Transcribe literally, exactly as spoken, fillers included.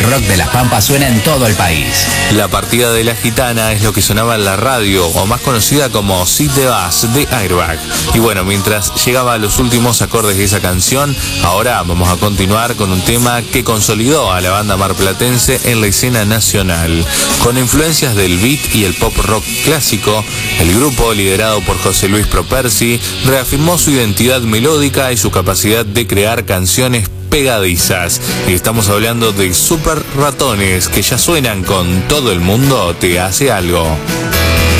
rock de las Pampas suena en todo el país. La partida de la gitana es lo que sonaba en la radio, o más conocida como Si te vas, de Airbag. Y bueno, mientras llegaba a los últimos acordes de esa canción, ahora vamos a continuar con un tema que consolidó a la banda marplatense en la escena nacional. Con influencias del beat y el pop rock clásico, el grupo, liderado por José Luis Properci, reafirmó su identidad melódica y su capacidad de crear canciones pegadizas. Y estamos hablando de Super Ratones, que ya suenan con Todo el mundo te hace algo.